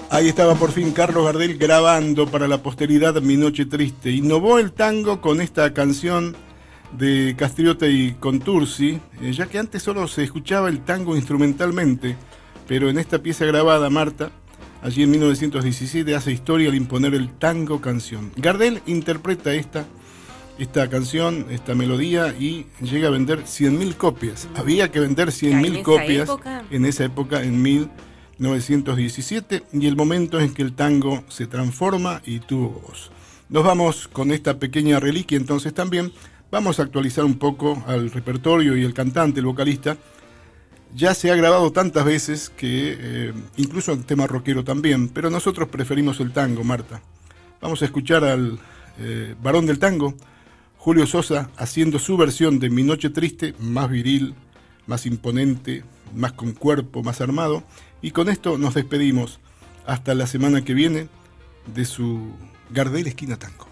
Ahí estaba por fin Carlos Gardel grabando para la posteridad Mi Noche Triste. Innovó el tango con esta canción de Castriota y Contursi, ya que antes solo se escuchaba el tango instrumentalmente, pero en esta pieza grabada, Marta, allí en 1917, hace historia al imponer el tango canción. Gardel interpreta esta canción, esta melodía, y llega a vender 100.000 copias. Había que vender 100.000 copias en esa época, en 1917, y el momento en que el tango se transforma y tuvo voz. Nos vamos con esta pequeña reliquia, entonces también vamos a actualizar un poco al repertorio y el cantante, el vocalista. Ya se ha grabado tantas veces que incluso en tema rockero también, pero nosotros preferimos el tango, Marta. Vamos a escuchar al varón del tango, Julio Sosa, haciendo su versión de Mi Noche Triste, más viril, más imponente, más con cuerpo, más armado. Y con esto nos despedimos hasta la semana que viene de su Gardel Esquina Tango.